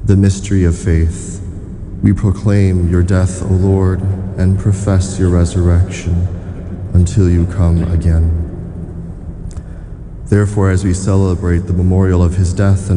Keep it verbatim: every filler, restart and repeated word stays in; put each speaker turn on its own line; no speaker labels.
The mystery of faith. We proclaim your death, O Lord, and profess your resurrection until you come again. Therefore, as we celebrate the memorial of his death and